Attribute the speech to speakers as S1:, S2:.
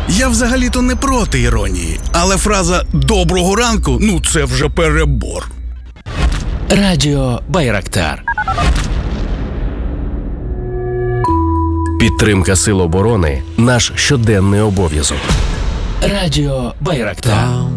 S1: Я взагалі-то не проти іронії, але фраза «доброго ранку» – ну це вже перебор.
S2: Радіо Байрактар. Підтримка Сил оборони – наш щоденний обов'язок. Радіо Байрактар.